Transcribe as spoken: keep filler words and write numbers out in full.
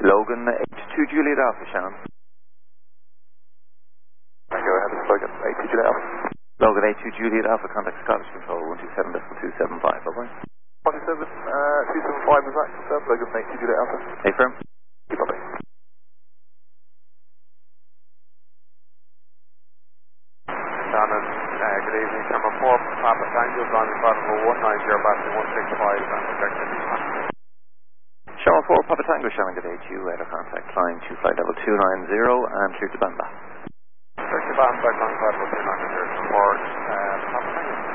Logan, H two Juliet Alpha, Shannon. Thank you, ahead of Logan, H two Juliet Alpha. Logan, H two Juliet Alpha, contact Scottish Control, one two seven two seven five, bye-bye. one two seven, uh, two seven five is that, sir? Logan, H two Juliet Alpha. Hey, firm. Keep up, mate. Shannon, uh, good evening, number four, Papa Tango, on the bottom of one nine zero, back to one six five, and projected. Shannon four, Papa Tango, Shannon, good day to you, out of contact, flying to flight level two nine zero, and clear to Bamba. Clear to Bamba, contact level two nine zero, support, uh, Papa Tango.